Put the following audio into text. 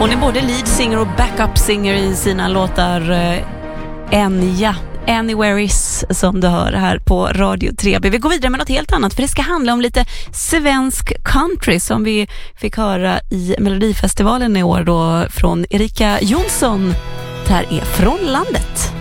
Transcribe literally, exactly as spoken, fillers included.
Hon är både lead singer och backup singer i sina låtar. eh, Enya, Anywhere Is, som du hör här på Radio tre B. Vi går vidare med något helt annat, för det ska handla om lite svensk country som vi fick höra i Melodifestivalen i år då, från Erika Jonsson. Det här är Från landet.